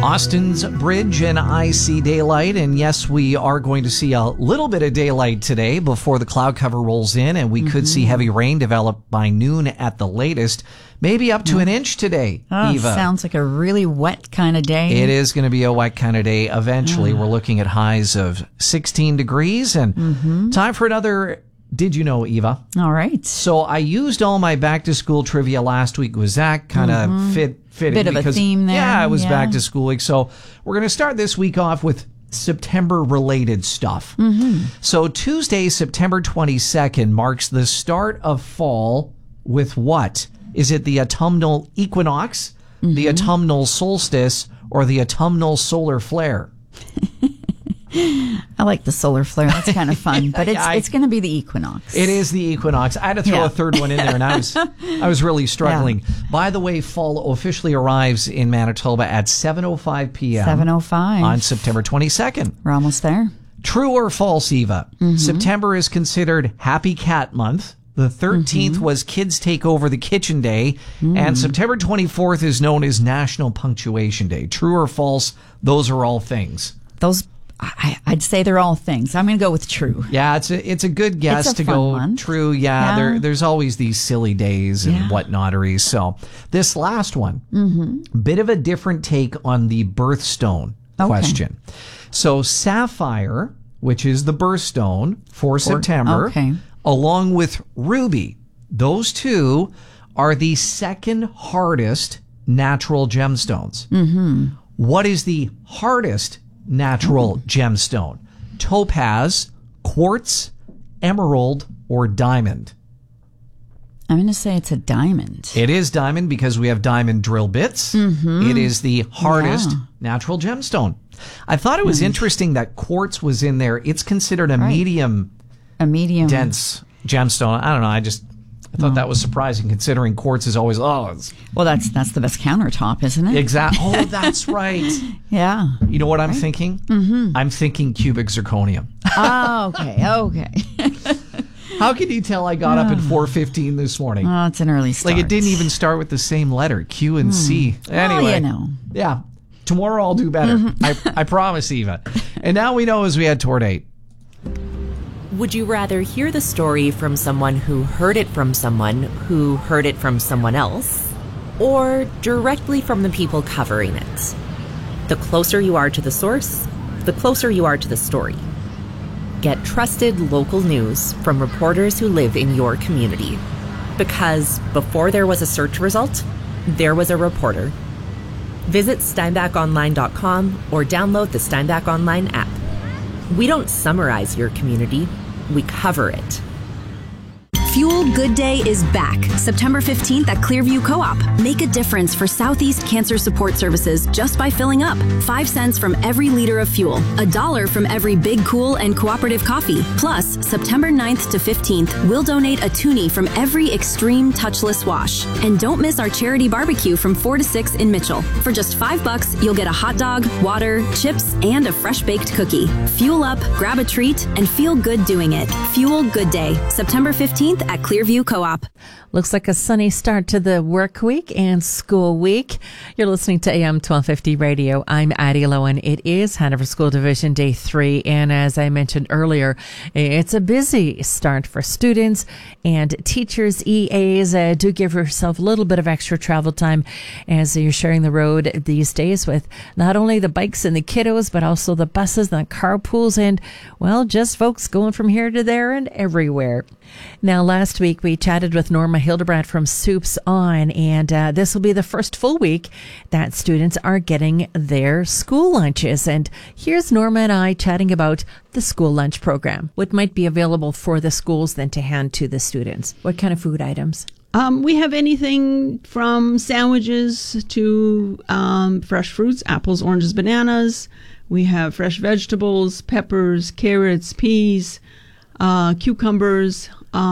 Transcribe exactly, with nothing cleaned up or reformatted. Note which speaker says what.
Speaker 1: Austin's Bridge and I see daylight, and yes, we are going to see a little bit of daylight today before the cloud cover rolls in, and we mm-hmm. could see heavy rain develop by noon at the latest, maybe up to an inch today.
Speaker 2: Oh,
Speaker 1: Eva.
Speaker 2: Sounds like a really wet kind of day.
Speaker 1: It is going to be a wet kind of day. Eventually, we're looking at highs of sixteen degrees, and mm-hmm. time for another Did You Know, Eva?
Speaker 2: All right.
Speaker 1: So I used all my back-to-school trivia last week. Was that kind of mm-hmm. fit? Fitting
Speaker 2: Bit of
Speaker 1: because,
Speaker 2: a theme there.
Speaker 1: Yeah, it was
Speaker 2: yeah.
Speaker 1: back to school week. So we're going to start this week off with September-related stuff.
Speaker 2: Mm-hmm.
Speaker 1: So Tuesday, September twenty-second, marks the start of fall with what? Is it the autumnal equinox, mm-hmm. the autumnal solstice, or the autumnal solar flare?
Speaker 2: I like the solar flare. That's kind of fun. But it's
Speaker 1: I,
Speaker 2: it's going to be the equinox.
Speaker 1: It is the equinox. I had to throw
Speaker 2: yeah.
Speaker 1: a third one in there, and I was I was really struggling. Yeah. By the way, fall officially arrives in Manitoba at seven oh five p.m.
Speaker 2: seven oh five
Speaker 1: on September twenty-second.
Speaker 2: We're almost there.
Speaker 1: True or false, Eva? Mm-hmm. September is considered Happy Cat Month. The thirteenth mm-hmm. was Kids Take Over the Kitchen Day. Mm. And September twenty-fourth is known as National Punctuation Day. True or false? Those are all things.
Speaker 2: Those I, I'd say they're all things. I'm going to go with true.
Speaker 1: Yeah, it's a it's a good guess
Speaker 2: it's a
Speaker 1: to
Speaker 2: fun
Speaker 1: go
Speaker 2: month.
Speaker 1: True. Yeah, yeah. There, there's always these silly days and
Speaker 2: yeah.
Speaker 1: whatnotteries. So this last one,
Speaker 2: mm-hmm.
Speaker 1: bit of a different take on the birthstone
Speaker 2: okay.
Speaker 1: question. So sapphire, which is the birthstone for, for September,
Speaker 2: okay.
Speaker 1: along with ruby, those two are the second hardest natural gemstones.
Speaker 2: Mm-hmm.
Speaker 1: What is the hardest natural mm. gemstone? Topaz, quartz, emerald, or diamond?
Speaker 2: I'm going to say it's a diamond.
Speaker 1: It is diamond because we have diamond drill bits.
Speaker 2: Mm-hmm.
Speaker 1: It is the hardest
Speaker 2: yeah.
Speaker 1: natural gemstone. I thought it was mm. interesting that quartz was in there. It's considered a right. medium,
Speaker 2: a medium
Speaker 1: dense gemstone. I don't know. I just I thought oh. that was surprising, considering quartz is always oh. It's,
Speaker 2: well, that's that's the best countertop, isn't it?
Speaker 1: Exactly. Oh, that's right.
Speaker 2: yeah.
Speaker 1: You know what I'm
Speaker 2: right?
Speaker 1: thinking?
Speaker 2: Mm-hmm.
Speaker 1: I'm thinking cubic zirconium.
Speaker 2: Oh, okay. Okay.
Speaker 1: How can you tell I got up at four fifteen this morning?
Speaker 2: Oh, it's an early start.
Speaker 1: Like it didn't even start with the same letter, Q and mm. C. Anyway,
Speaker 2: well, you know.
Speaker 1: Yeah. Tomorrow I'll do better. Mm-hmm. I, I promise, Eva. And now we know as we head toward eight.
Speaker 3: Would you rather hear the story from someone who heard it from someone who heard it from someone else, or directly from the people covering it? The closer you are to the source, the closer you are to the story. Get trusted local news from reporters who live in your community. Because before there was a search result, there was a reporter. Visit steinbach online dot com or download the Steinbach Online app. We don't summarize your community, we cover it.
Speaker 4: Fuel Good Day is back September fifteenth at Clearview Co-op. Make a difference for Southeast Cancer Support Services just by filling up. Five cents from every liter of fuel. A dollar from every Big Cool and Cooperative coffee. Plus, September ninth to fifteenth, we'll donate a toonie from every Extreme Touchless wash. And don't miss our charity barbecue from four to six in Mitchell. For just five bucks, you'll get a hot dog, water, chips, and a fresh baked cookie. Fuel up, grab a treat, and feel good doing it. Fuel Good Day, September fifteenth at Clearview Co-op.
Speaker 5: Looks like a sunny start to the work week and school week. You're listening to A M twelve fifty Radio. I'm Addie Lowen. It is Hanover School Division Day three. And as I mentioned earlier, it's a busy start for students and teachers. E As uh, do give yourself a little bit of extra travel time as you're sharing the road these days with not only the bikes and the kiddos, but also the buses and the carpools and, well, just folks going from here to there and everywhere. Now, last week we chatted with Norma Hildebrandt from Soups On, and uh, this will be the first full week that students are getting their school lunches. And here's Norma and I chatting about the school lunch program, what might be available for the schools then to hand to the students. What kind of food items?
Speaker 6: Um, we have anything from sandwiches to um, fresh fruits, apples, oranges, bananas. We have fresh vegetables, peppers, carrots, peas, uh, cucumbers,